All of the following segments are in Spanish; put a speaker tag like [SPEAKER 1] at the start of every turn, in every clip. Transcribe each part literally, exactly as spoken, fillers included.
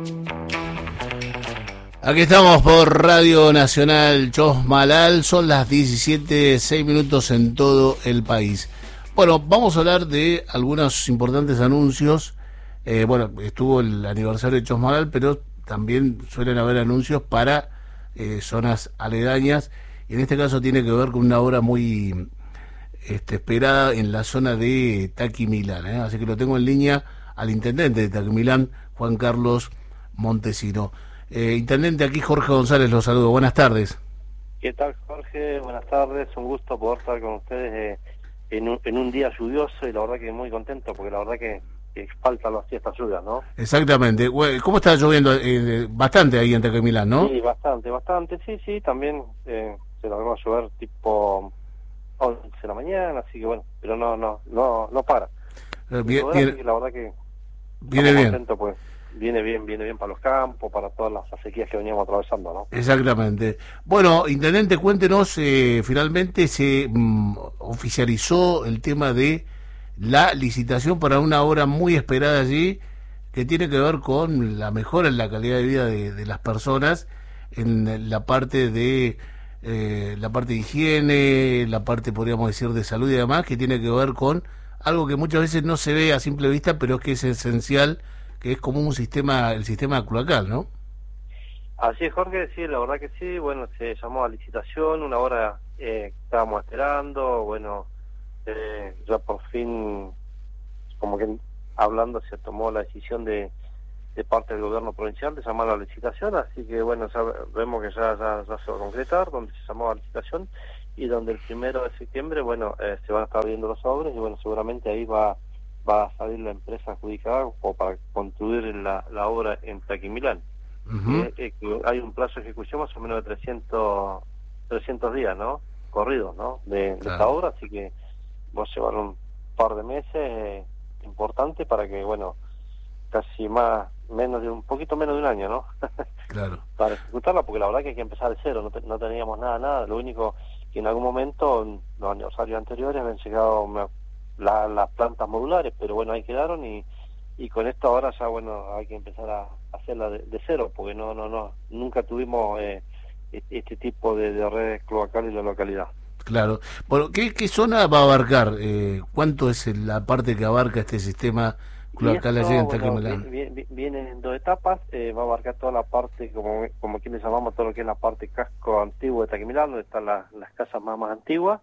[SPEAKER 1] Aquí estamos por Radio Nacional Chosmalal, son las diecisiete, seis minutos en todo el país. Bueno, vamos a hablar de algunos importantes anuncios. Eh, bueno, estuvo el aniversario de Chosmalal, pero también suelen haber anuncios para eh, zonas aledañas. Y en este caso tiene que ver con una obra muy este, esperada en la zona de Taquimilán, ¿eh? Así que lo tengo en línea al intendente de Taquimilán, Juan Carlos Montesino. Eh, intendente, aquí Jorge González, los saludo. Buenas tardes.
[SPEAKER 2] ¿Qué tal, Jorge? Buenas tardes. Un gusto poder estar con ustedes eh, en, un, en un día lluvioso y la verdad que muy contento porque la verdad que, que faltan las fiestas lluvias, ¿no?
[SPEAKER 1] Exactamente. ¿Cómo está lloviendo? Eh, bastante ahí en Taquimilán, ¿no?
[SPEAKER 2] Sí, bastante, bastante. Sí, sí, también eh, se largó a llover tipo once de la mañana, así que bueno, pero no no no no para.
[SPEAKER 1] Eh, bien, bien,
[SPEAKER 2] que la verdad que
[SPEAKER 1] viene bien.
[SPEAKER 2] Contento, pues. Viene bien, viene bien para los campos, para todas las sequías que veníamos atravesando, ¿no?
[SPEAKER 1] Exactamente. Bueno, intendente, cuéntenos, eh, finalmente se mm, oficializó el tema de la licitación para una obra muy esperada allí, que tiene que ver con la mejora en la calidad de vida de, de las personas, en la parte de eh, la parte de higiene, la parte, podríamos decir, de salud y demás, que tiene que ver con algo que muchas veces no se ve a simple vista, pero que es esencial, que es como un sistema, el sistema cloacal, ¿no?
[SPEAKER 2] Así es, Jorge, sí, la verdad que sí. Bueno, se llamó a licitación, una hora eh, estábamos esperando, bueno, eh, ya por fin, como que hablando, se tomó la decisión de, de parte del gobierno provincial de llamar a la licitación, así que bueno, ya vemos que ya, ya, ya se va a concretar, donde se llamó a la licitación, y donde el primero de septiembre, bueno, eh, se van a estar viendo los obras, y bueno, seguramente ahí va va a salir la empresa adjudicada o para construir la, la obra en Taquimilán. Uh-huh. eh, eh, que hay un plazo de ejecución más o menos de trescientos, trescientos días, ¿no? Corridos, ¿no? De, claro. de esta obra, así que va a llevar un par de meses eh, importante para que, bueno, casi más, menos de un poquito menos de un año, ¿no?
[SPEAKER 1] Claro.
[SPEAKER 2] Para ejecutarla, porque la verdad que hay que empezar de cero, no, te, no teníamos nada, nada, lo único que en algún momento, en los aniversarios anteriores, habían llegado me, La, las plantas modulares, pero bueno, ahí quedaron y, y con esto ahora ya, bueno, hay que empezar a hacerla de, de cero, porque no no no nunca tuvimos eh, este tipo de, de redes cloacales en la localidad.
[SPEAKER 1] Claro. Bueno, ¿qué, qué zona va a abarcar? Eh, ¿Cuánto es la parte que abarca este sistema cloacal allí en Taquimilán?
[SPEAKER 2] Bueno, viene, viene en dos etapas, eh, va a abarcar toda la parte, como como aquí le llamamos, todo lo que es la parte casco antiguo de Taquimilán, donde están la, las casas más, más antiguas.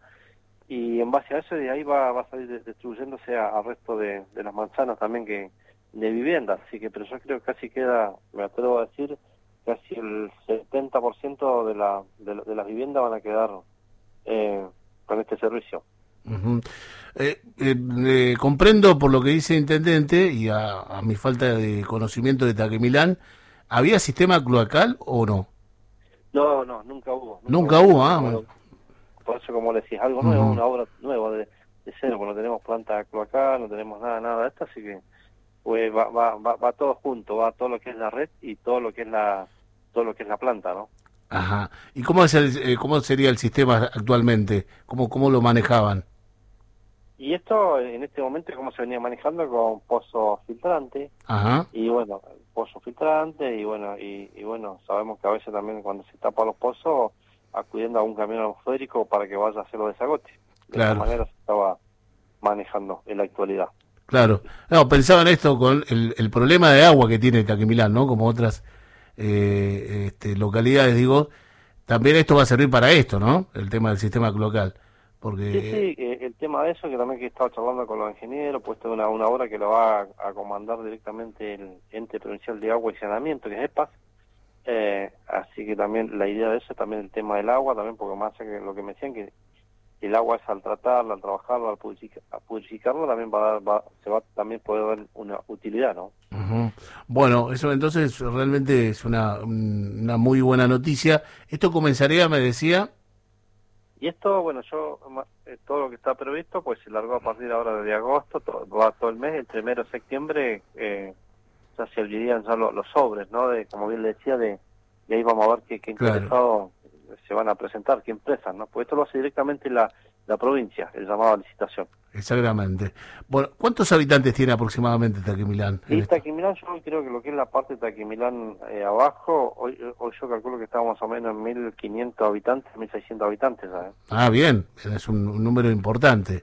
[SPEAKER 2] Y en base a eso, de ahí va, va a salir distribuyéndose al resto de, de las manzanas también que de viviendas. Así que, pero yo creo que casi queda, me atrevo a decir, casi el setenta por ciento de, la, de, la, de las viviendas van a quedar eh, con este servicio.
[SPEAKER 1] Uh-huh. eh, eh, eh, comprendo por lo que dice el intendente y a, a mi falta de conocimiento de Taquimilán, ¿había sistema cloacal o no?
[SPEAKER 2] No, no, nunca hubo.
[SPEAKER 1] Nunca, nunca hubo, hubo, ah,
[SPEAKER 2] bueno. Por eso, como le decís, algo nuevo, uh-huh. una obra nueva de, de cero, porque no tenemos planta cloacal, no tenemos nada, nada de esto, así que pues va, va, va, va todo junto, va todo lo que es la red y todo lo que es la, todo lo que es la planta, ¿no?
[SPEAKER 1] Ajá. ¿Y cómo es el, eh, cómo sería el sistema actualmente? ¿Cómo, cómo lo manejaban?
[SPEAKER 2] Y esto, en este momento, cómo se venía manejando con pozo filtrante.
[SPEAKER 1] Ajá.
[SPEAKER 2] Y bueno, pozo filtrante, y bueno, y, y bueno, sabemos que a veces también cuando se tapan los pozos, acudiendo a un camión atmosférico para que vaya a hacer los desagotes. De
[SPEAKER 1] claro.
[SPEAKER 2] esta manera se estaba manejando en la actualidad.
[SPEAKER 1] Claro. No, pensaba en esto con el, el problema de agua que tiene Taquimilán, ¿no? Como otras eh, este, localidades, digo, también esto va a servir para esto, ¿no? El tema del sistema cloacal. Porque...
[SPEAKER 2] Sí, sí, eh, el tema de eso, que también que estaba charlando con los ingenieros, puesto una, una obra que lo va a, a comandar directamente el Ente Provincial de Agua y Saneamiento, que es EPAS. Eh, así que también la idea de eso, también el tema del agua, también porque más que lo que me decían, que el agua es al tratarla, al trabajarla, al purific a purificarla, también va a dar, va, se va a también poder dar una utilidad, ¿no?
[SPEAKER 1] Uh-huh. Bueno, eso entonces realmente es una, una muy buena noticia. ¿Esto comenzaría, me decía?
[SPEAKER 2] Y esto, bueno, yo, eh, todo lo que está previsto, pues se largó a partir ahora de agosto, todo, va todo el mes, el primero de septiembre, eh, ya se abrirían ya los, los sobres, ¿no? De, como bien le decía, de, de ahí vamos a ver qué, qué interesados claro. se van a presentar, qué empresas, ¿no? Pues esto lo hace directamente la, la provincia, el llamado a licitación.
[SPEAKER 1] Exactamente. Bueno, ¿cuántos habitantes tiene aproximadamente Taquimilán?
[SPEAKER 2] Y Taquimilán, yo creo que lo que es la parte de Taquimilán eh, abajo, hoy, hoy yo calculo que estamos más o menos en mil quinientos habitantes, mil seiscientos habitantes. ¿Sabes?
[SPEAKER 1] Ah, bien, es un, un número importante.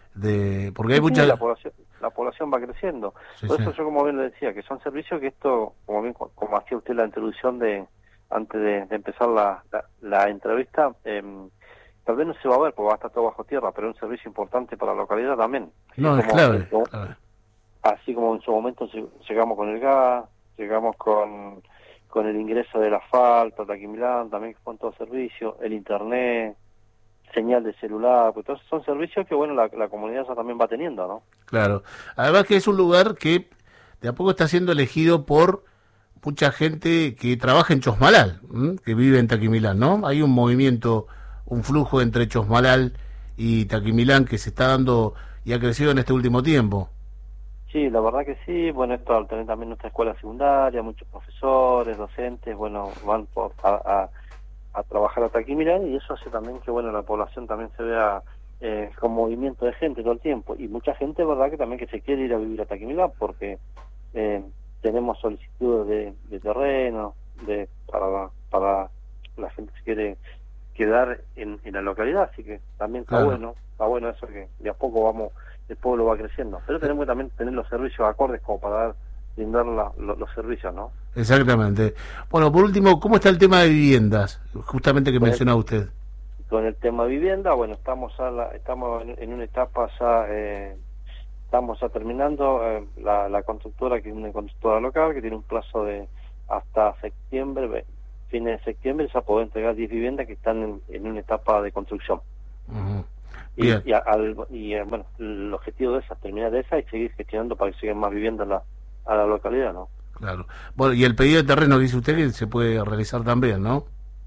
[SPEAKER 1] de Porque hay
[SPEAKER 2] sí,
[SPEAKER 1] mucha...
[SPEAKER 2] Sí, la población, la población va creciendo.
[SPEAKER 1] Sí,
[SPEAKER 2] Por
[SPEAKER 1] sí.
[SPEAKER 2] eso yo, como bien le decía, que son servicios que esto, como bien como hacía usted la introducción de antes de, de empezar la, la, la entrevista, eh, tal vez no se va a ver porque va a estar todo bajo tierra, pero es un servicio importante para la localidad también. Así
[SPEAKER 1] No, es
[SPEAKER 2] como,
[SPEAKER 1] clave,
[SPEAKER 2] como,
[SPEAKER 1] clave.
[SPEAKER 2] Así como en su momento llegamos con el gas, llegamos con, con el ingreso del asfalto, Taquimilán, también con todo servicio, el internet, señal de celular, pues todos son servicios que bueno la, la comunidad ya también va teniendo, ¿no?
[SPEAKER 1] Claro. Además que es un lugar que de a poco está siendo elegido por mucha gente que trabaja en Chosmalal, ¿m? que vive en Taquimilán, ¿no? Hay un movimiento, un flujo entre Chosmalal y Taquimilán que se está dando y ha crecido en este último tiempo.
[SPEAKER 2] Sí, la verdad que sí. Bueno, esto al tener también nuestra escuela secundaria, muchos profesores, docentes, bueno, van por, a, a, a trabajar a Taquimilán y eso hace también que, bueno, la población también se vea eh, con movimiento de gente todo el tiempo. Y mucha gente, verdad, que también que se quiere ir a vivir a Taquimilán porque eh, tenemos solicitudes de, de terreno, de para para la gente se quiere quedar en, en la localidad, así que también está
[SPEAKER 1] claro.
[SPEAKER 2] bueno, está bueno eso que de a poco vamos, el pueblo va creciendo, pero tenemos que también tener los servicios acordes como para dar, brindar la, los, los servicios, ¿no?
[SPEAKER 1] Exactamente. Bueno, por último, ¿cómo está el tema de viviendas? Justamente que
[SPEAKER 2] Pues,
[SPEAKER 1] mencionaba usted.
[SPEAKER 2] Con el tema vivienda, bueno, estamos a la, estamos en, en una etapa ya, eh, estamos ya terminando, eh, la, la constructora, que es una constructora local, que tiene un plazo de hasta septiembre, fines de septiembre, ya poder entregar diez viviendas que están en, en una etapa de construcción.
[SPEAKER 1] Uh-huh.
[SPEAKER 2] Y,
[SPEAKER 1] Bien.
[SPEAKER 2] y, al, y eh, bueno, el objetivo de esa, terminar de esa y seguir gestionando para que lleguen más viviendas a la, a la localidad, ¿no?
[SPEAKER 1] Claro. Bueno, y el pedido de terreno, dice usted, que se puede realizar también, ¿no?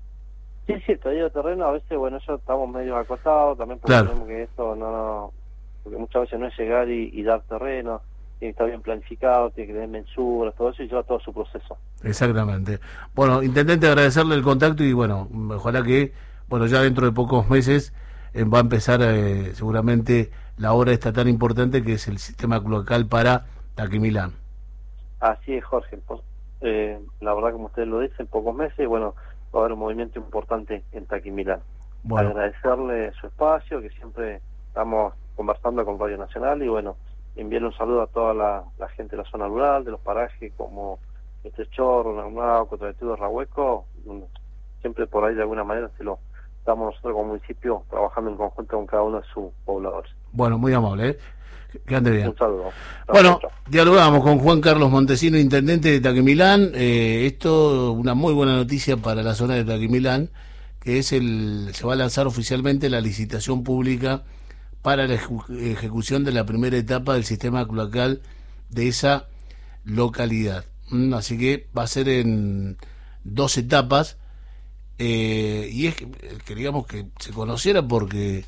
[SPEAKER 2] Sí, sí, el pedido de terreno, a veces, bueno, eso estamos medio acotados, también porque
[SPEAKER 1] Claro.
[SPEAKER 2] tenemos que esto no, no, porque muchas veces no es llegar y, y dar terreno, tiene que estar bien planificado, tiene que tener mensuras, todo eso, y lleva todo su proceso.
[SPEAKER 1] Exactamente. Bueno, intendente, agradecerle el contacto y bueno, ojalá que, bueno, ya dentro de pocos meses eh, va a empezar eh, seguramente la obra esta tan importante que es el sistema cloacal para Taquimilán.
[SPEAKER 2] Así es, Jorge. Pues, eh, la verdad, como usted lo dice, en pocos meses, bueno, va a haber un movimiento importante en Taquimilán.
[SPEAKER 1] Bueno.
[SPEAKER 2] Agradecerle su espacio, que siempre estamos conversando con Radio Nacional, y bueno, enviarle un saludo a toda la, la gente de la zona rural, de los parajes como este Chorro, Naunauco, Cotovetudo, Rahueco, siempre por ahí de alguna manera se lo estamos nosotros como municipio trabajando en conjunto con cada uno de sus pobladores.
[SPEAKER 1] Bueno, muy amable, ¿eh? Que ande bien.
[SPEAKER 2] Un saludo.
[SPEAKER 1] Bueno, dialogamos con Juan Carlos Montesino, intendente de Taquimilán. Eh, esto, una muy buena noticia para la zona de Taquimilán, que es el, se va a lanzar oficialmente la licitación pública para la ejecu ejecución de la primera etapa del sistema cloacal de esa localidad. Mm, así que va a ser en dos etapas, eh, y es que queríamos que se conociera porque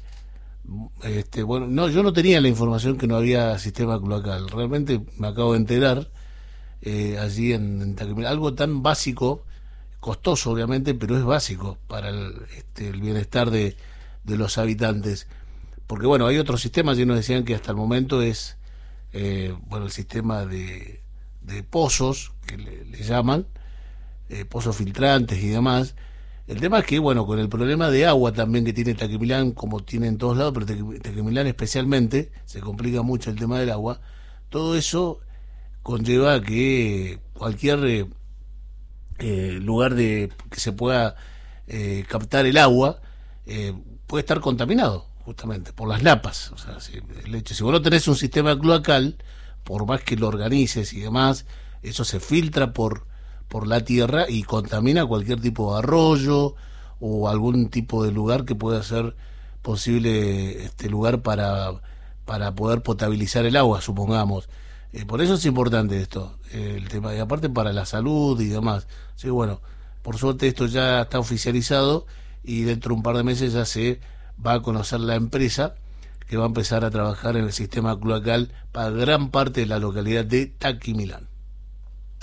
[SPEAKER 1] Este, bueno, no, yo no tenía la información que no había sistema cloacal. Realmente me acabo de enterar eh, allí en, en Taquimilán, algo tan básico, costoso obviamente, pero es básico para el, este, el bienestar de, de los habitantes. Porque bueno, hay otros sistemas, y nos decían que hasta el momento es eh, bueno, el sistema de, de pozos, que le, le llaman, eh, pozos filtrantes y demás. El tema es que, bueno, con el problema de agua también que tiene Taquimilán, como tiene en todos lados, pero Taquimilán especialmente, se complica mucho el tema del agua, todo eso conlleva a que cualquier eh, eh, lugar de que se pueda eh, captar el agua eh, puede estar contaminado, justamente, por las napas. O sea, si, el hecho, si vos no tenés un sistema cloacal, por más que lo organices y demás, eso se filtra por por la tierra y contamina cualquier tipo de arroyo o algún tipo de lugar que pueda ser posible este lugar para para poder potabilizar el agua, supongamos. Eh, por eso es importante esto, eh, el tema, y aparte para la salud y demás. Sí, bueno, por suerte esto ya está oficializado y dentro de un par de meses ya se va a conocer la empresa que va a empezar a trabajar en el sistema cloacal para gran parte de la localidad de Taquimilán.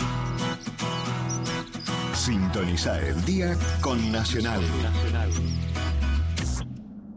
[SPEAKER 3] Sintoniza el día con Nacional.